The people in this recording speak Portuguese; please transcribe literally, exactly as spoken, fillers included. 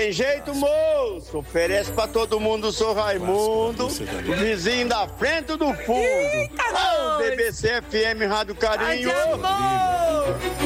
tem jeito, moço. Oferece pra todo mundo, sou Raimundo. O vizinho da frente do fundo. Eita, oh, B B C F M Rádio Carinho. Ai,